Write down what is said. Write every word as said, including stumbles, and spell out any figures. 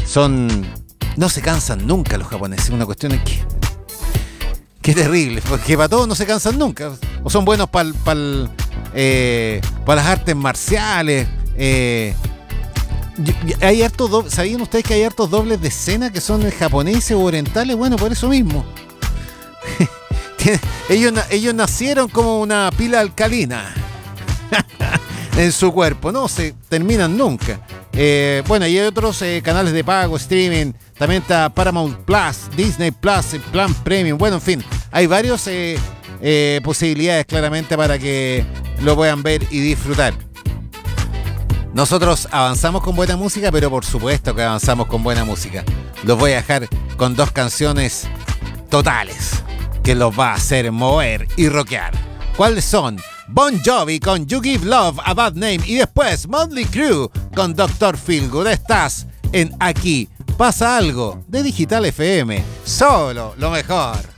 son... No se cansan nunca los japoneses. Una cuestión es que... Qué terrible, porque para todos no se cansan nunca. O son buenos para pa eh, pa las artes marciales. Eh, hay hartos do- ¿Sabían ustedes que hay hartos dobles de escena que son japoneses o orientales? Bueno, por eso mismo. ellos, ellos nacieron como una pila alcalina en su cuerpo, no se terminan nunca. Eh, bueno, y hay otros eh, canales de pago, streaming. También está Paramount Plus, Disney Plus, el plan Premium. Bueno, en fin, hay varias eh, eh, posibilidades claramente para que lo puedan ver y disfrutar. Nosotros avanzamos con buena música, pero por supuesto que avanzamos con buena música. Los voy a dejar con dos canciones totales que los va a hacer mover y rockear. ¿Cuáles son? Bon Jovi con You Give Love a Bad Name y después Motley Crue con doctor Feelgood. Estás en Aquí Pasa Algo de Digital F M. Solo lo mejor.